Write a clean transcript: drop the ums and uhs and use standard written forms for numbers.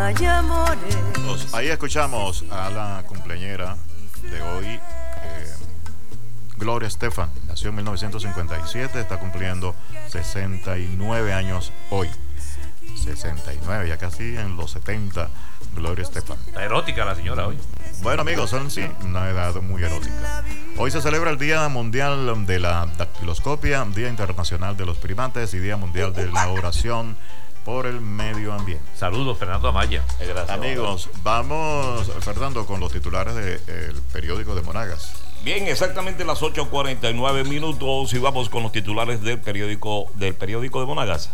hay amores. Ahí escuchamos a la cumpleañera de hoy, Gloria Estefan. Nació en 1957, está cumpliendo 69 años hoy. 69, ya casi en los 70, Gloria Estefan. Está erótica la señora hoy. Bueno, amigos, son sí, una edad muy erótica. Hoy se celebra el Día Mundial de la Dactiloscopia, Día Internacional de los Primates y Día Mundial de la Oración por el Medio Ambiente. Saludos, Fernando Amaya. Gracias, amigos, vamos, Fernando, con los titulares del periódico de Monagas. Bien, exactamente las 8:49 y vamos con los titulares del periódico de Monagas.